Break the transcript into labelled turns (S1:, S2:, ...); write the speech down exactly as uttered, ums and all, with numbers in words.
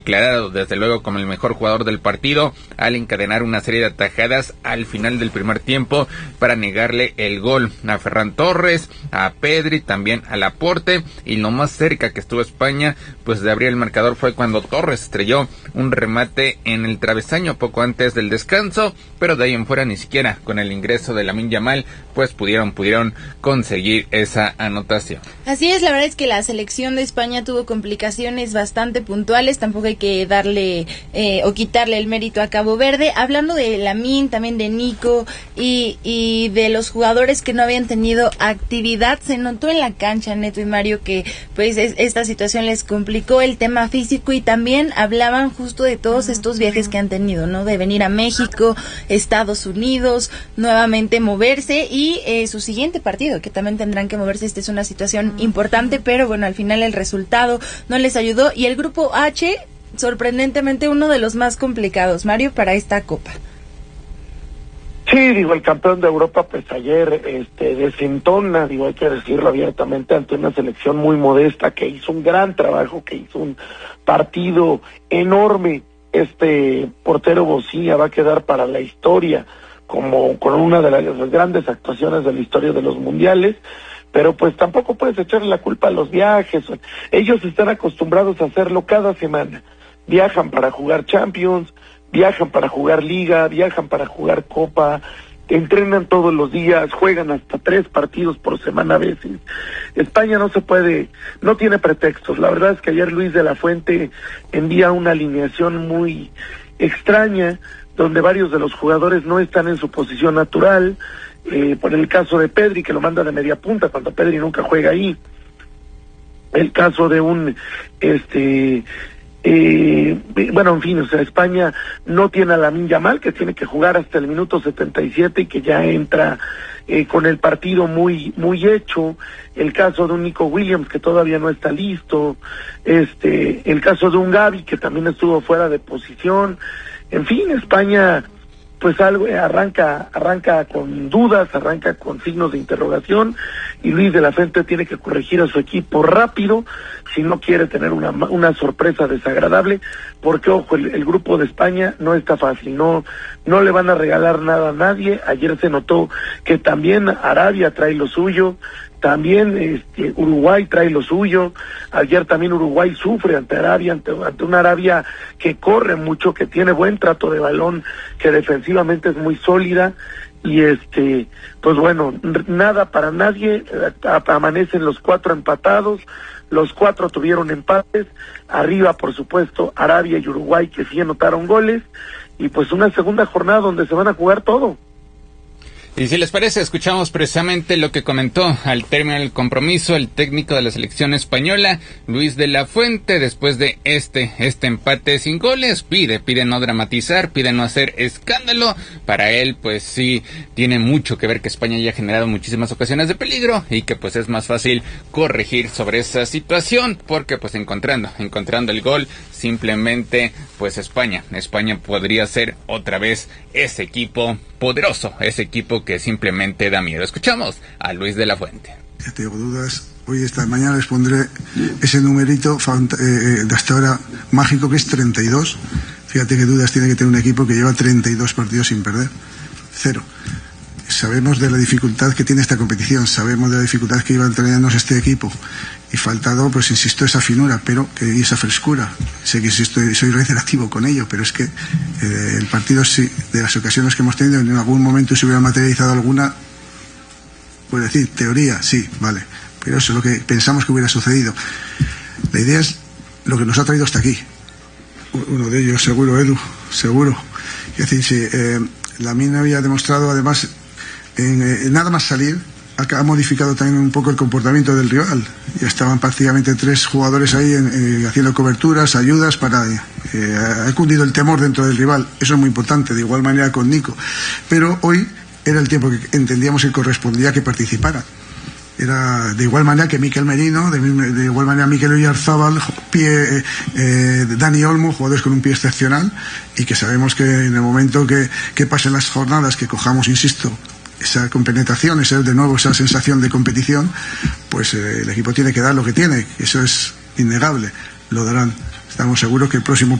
S1: declarado desde luego como el mejor jugador del partido al encadenar una serie de atajadas al final del primer tiempo para negarle el gol a Ferran Torres, a Pedri, también a Laporte, y lo más cerca que estuvo España pues de abrir el marcador fue cuando Torres estrelló un remate en el travesaño poco antes del descanso, pero de ahí en fuera ni siquiera con el ingreso de Lamine Yamal pues pudieron pudieron conseguir esa anotación.
S2: Así es, la verdad es que la selección de España tuvo complicaciones bastante puntuales, tampoco hay que darle eh, o quitarle el mérito a Cabo Verde. Hablando de Lamine, también de Nico y, y de los jugadores que no habían tenido actividad, se notó en la cancha, Neto y Mario, que pues es, esta situación les complicó el tema físico, y también hablaban justo de todos estos viajes que han tenido, ¿no? De venir a México, Estados Unidos, nuevamente moverse y eh, su siguiente partido, que también tendrán que moverse. Esta es una situación importante, pero bueno, al final el resultado no les ayudó, y el grupo H, sorprendentemente uno de los más complicados, Mario, para esta Copa.
S3: Sí, digo, el campeón de Europa pues ayer este desentona, digo, hay que decirlo abiertamente, ante una selección muy modesta que hizo un gran trabajo, que hizo un partido enorme. Este portero Bocía va a quedar para la historia como con una de las grandes actuaciones de la historia de los mundiales, pero pues tampoco puedes echarle la culpa a los viajes. Ellos están acostumbrados a hacerlo cada semana. Viajan para jugar Champions, viajan para jugar Liga, viajan para jugar Copa, entrenan todos los días, juegan hasta tres partidos por semana a veces. España no se puede, no tiene pretextos. La verdad es que ayer Luis de la Fuente envía una alineación muy extraña, donde varios de los jugadores no están en su posición natural. Eh, por el caso de Pedri, que lo manda de media punta, cuando Pedri nunca juega ahí. El caso de un, este... Eh, bueno, en fin, o sea, España no tiene a Lamine Yamal, que tiene que jugar hasta el minuto setenta y siete y que ya entra eh, con el partido muy muy hecho. El caso de un Nico Williams, que todavía no está listo. Este, el caso de un Gavi, que también estuvo fuera de posición. En fin, España pues algo arranca arranca con dudas, arranca con signos de interrogación, y Luis de la Fuente tiene que corregir a su equipo rápido si no quiere tener una una sorpresa desagradable, porque ojo, el, el grupo de España no está fácil, no no le van a regalar nada a nadie. Ayer se notó que también Arabia trae lo suyo, también este, Uruguay trae lo suyo. Ayer también Uruguay sufre ante Arabia, ante, ante una Arabia que corre mucho, que tiene buen trato de balón, que defensivamente es muy sólida, y este, pues bueno, nada para nadie. Amanecen los cuatro empatados, los cuatro tuvieron empates, arriba por supuesto Arabia y Uruguay, que sí anotaron goles, y pues una segunda jornada donde se van a jugar todo.
S1: Y si les parece, escuchamos precisamente lo que comentó al término del compromiso el técnico de la selección española, Luis de la Fuente, después de este este empate sin goles. Pide, pide no dramatizar, pide no hacer escándalo. Para él, pues sí, tiene mucho que ver que España haya generado muchísimas ocasiones de peligro, y que pues es más fácil corregir sobre esa situación, porque pues encontrando, encontrando el gol, simplemente pues España, España podría ser otra vez ese equipo poderoso, ese equipo que simplemente da miedo. Escuchamos a Luis de la Fuente.
S4: Ya tengo dudas. Hoy, esta mañana, les pondré ese numerito eh, de hasta ahora mágico, que es treinta y dos. Fíjate qué dudas tiene que tener un equipo que lleva treinta y dos partidos sin perder. Cero. Sabemos de la dificultad que tiene esta competición, sabemos de la dificultad que iba a entrenarnos este equipo, y faltado, pues insisto, esa finura, pero que y esa frescura. Sé que estoy, soy reiterativo con ello, pero es que eh, el partido, sí, de las ocasiones que hemos tenido, en algún momento se hubiera materializado alguna, puedo decir, teoría, sí, vale, pero eso es lo que pensamos que hubiera sucedido. La idea es lo que nos ha traído hasta aquí. Uno de ellos, seguro, Edu, seguro. Es decir, si eh, Lamine había demostrado, además, en, eh, nada más salir, ha modificado también un poco el comportamiento del rival. Ya estaban prácticamente tres jugadores ahí en, eh, haciendo coberturas, ayudas, para eh, ha cundido el temor dentro del rival. Eso es muy importante, de igual manera con Nico. Pero hoy era el tiempo que entendíamos que correspondía que participara. Era de igual manera que Mikel Merino, de, de igual manera Mikel Oyarzábal, pie, eh, Dani Olmo, jugadores con un pie excepcional, y que sabemos que en el momento que, que pasen las jornadas, que cojamos, insisto, esa compenetración, esa, de nuevo esa sensación de competición, pues eh, el equipo tiene que dar lo que tiene. Eso es innegable. Lo darán, Estamos seguros que el próximo